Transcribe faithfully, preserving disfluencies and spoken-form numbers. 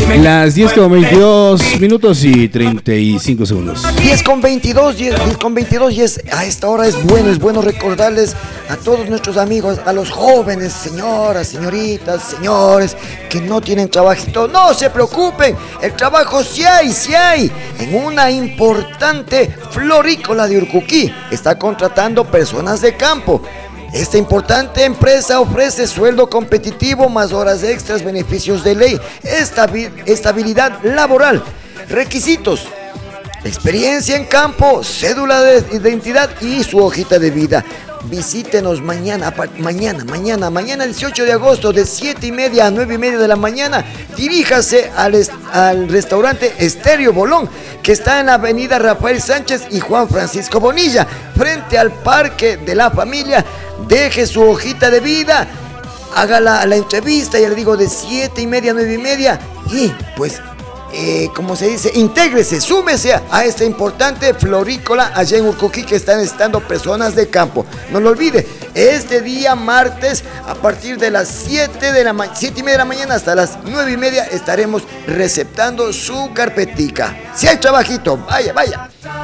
Las diez con veintidós minutos y treinta y cinco segundos. diez con veintidós, diez con veintidós y es, a esta hora es bueno, es bueno recordarles a todos nuestros amigos, a los jóvenes, señoras, señoritas, señores, que no tienen trabajito, no se preocupen, el trabajo sí hay, sí hay. En una importante florícola de Urcuquí está contratando personas de campo. Esta importante empresa ofrece sueldo competitivo, más horas extras, beneficios de ley, estabi- estabilidad laboral. Requisitos: experiencia en campo, cédula de identidad y su hojita de vida. Visítenos mañana, mañana, mañana, mañana dieciocho de agosto de siete y media a nueve y media de la mañana. Diríjase al, est- al restaurante Estéreo Bolón, que está en la avenida Rafael Sánchez y Juan Francisco Bonilla, frente al Parque de la Familia. Deje su hojita de vida, haga la, la entrevista, ya le digo, de siete y media a nueve y media. Y pues, eh, como se dice, intégrese, súmese a esta importante florícola allá en Urcuquí, que están estando personas de campo. No lo olvide, este día martes, a partir de las siete de la ma- siete y media de la mañana hasta las nueve y media, estaremos receptando su carpetica. Si hay trabajito, vaya, vaya.